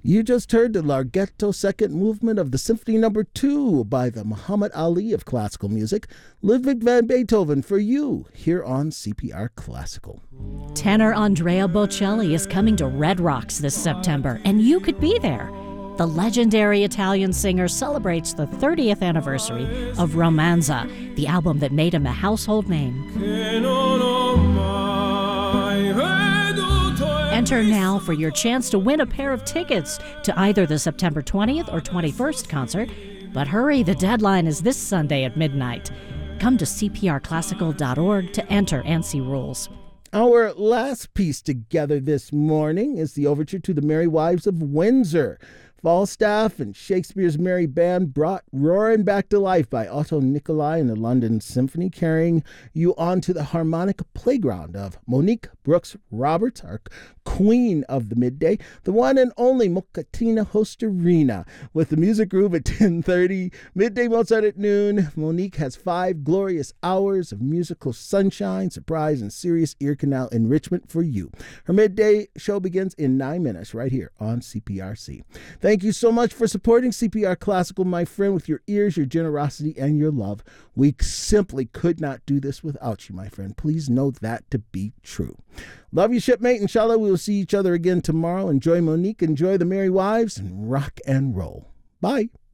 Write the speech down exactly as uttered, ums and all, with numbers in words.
You just heard the Larghetto second movement of the Symphony Number Two by the Muhammad Ali of classical music, Ludwig van Beethoven, for you here on C P R Classical. Tenor Andrea Bocelli is coming to Red Rocks this September, and you could be there. The legendary Italian singer celebrates the thirtieth anniversary of Romanza, the album that made him a household name. Enter now for your chance to win a pair of tickets to either the September twentieth or twenty-first concert. But hurry, the deadline is this Sunday at midnight. Come to c p r classical dot org to enter and see rules. Our last piece together this morning is the overture to The Merry Wives of Windsor. Falstaff and Shakespeare's Merry Band brought roaring back to life by Otto Nicolai and the London Symphony, carrying you onto the harmonic playground of Monique Brooks Roberts, our queen of the midday, the one and only Mocatina Hostarina. With the music groove at ten thirty, Midday Mozart at noon, Monique has five glorious hours of musical sunshine, surprise, and serious ear canal enrichment for you. Her midday show begins in nine minutes right here on C P R C. Thank you so much for supporting C P R Classical, my friend, with your ears, your generosity, and your love. We simply could not do this without you, my friend. Please know that to be true. Love you, shipmate. Inshallah, we will see each other again tomorrow. Enjoy Monique, enjoy the Merry Wives, and rock and roll. Bye.